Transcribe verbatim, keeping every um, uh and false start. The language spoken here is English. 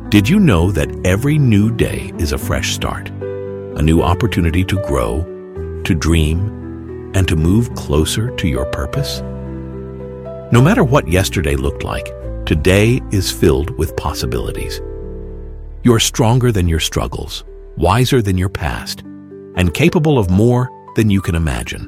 Did you know that every new day is a fresh start? A new opportunity to grow, to dream, and to move closer to your purpose? No matter what yesterday looked like, today is filled with possibilities. You're stronger than your struggles, wiser than your past, and capable of more than you can imagine.